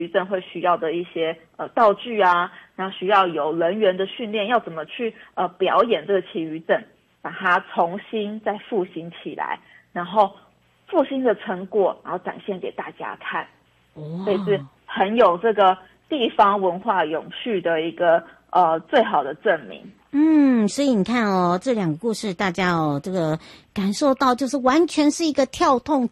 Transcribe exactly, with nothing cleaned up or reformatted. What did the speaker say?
余症会需要的一些呃道具啊，然后需要有人员的训练，要怎么去呃表演这个奇余症，把它重新再复兴起来，然后复兴的成果，然后展现给大家看。所以是很有这个地方文化永续的一个呃最好的证明。 嗯，所以你看哦，这两个故事大家哦，这个感受到就是完全是一个跳痛